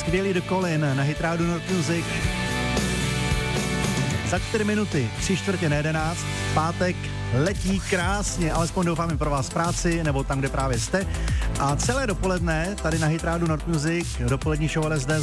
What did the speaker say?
skvělý The Colin na Hit Radio North Music. Za 4 minuty, 3:45, pátek letí krásně, alespoň doufám pro vás v práci nebo tam, kde právě jste. A celé dopoledne tady na Hit Radio North Music, dopolední show LSD